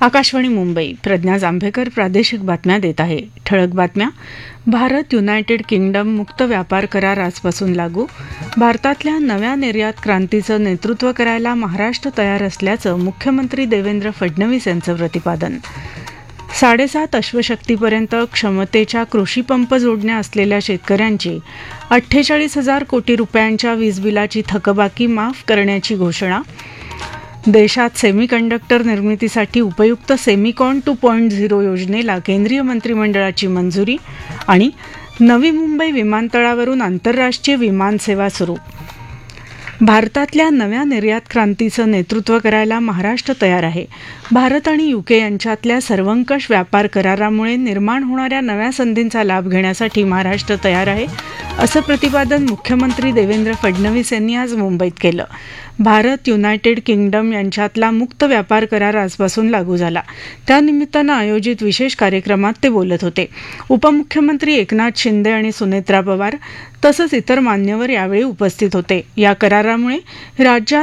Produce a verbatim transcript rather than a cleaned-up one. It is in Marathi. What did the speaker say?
आकाशवाणी मुंबई. प्रज्ञा जांभेकर प्रादेशिक बातम्या देत आहे. ठळक बातम्या. भारत युनायटेड किंगडम मुक्त व्यापार करार आजपासून लागू. भारतातल्या नव्या निर्यात क्रांतीचं नेतृत्व करायला महाराष्ट्र तयार असल्याचं मुख्यमंत्री देवेंद्र फडणवीस यांचं प्रतिपादन. साडेसात अश्वशक्तीपर्यंत क्षमतेच्या कृषीपंप जोडण्या असलेल्या शेतकऱ्यांची अठ्ठेचाळीस हजार कोटी रुपयांच्या वीजबिलाची थकबाकी माफ करण्याची घोषणा. देशात सेमीकंडक्टर निर्मितीसाठी उपयुक्त सेमिकॉन टू पॉईंट झिरो योजनेला केंद्रीय मंत्रिमंडळाची मंजुरी. आणि नवी मुंबई विमानतळावरून आंतरराष्ट्रीय विमानसेवा सुरू. भारतातल्या नव्या निर्यात क्रांतीचं नेतृत्व करायला महाराष्ट्र तयार आहे. भारत आणि युके यांच्यातल्या सर्वंकष व्यापार करारामुळे निर्माण होणाऱ्या नव्या संधींचा लाभ घेण्यासाठी महाराष्ट्र तयार आहे, असं प्रतिपादन मुख्यमंत्री देवेंद्र फडणवीस यांनी आज मुंबईत केलं. भारत युनायटेड किंगडम यांच्यातला मुक्त व्यापार करार आजपासून लागू झाला. त्यानिमित्तानं आयोजित विशेष कार्यक्रमात ते बोलत होते. उपमुख्यमंत्री एकनाथ शिंदे आणि सुनेत्रा पवार तसंच इतर मान्यवर यावेळी उपस्थित होते. या करारामुळे राज्यात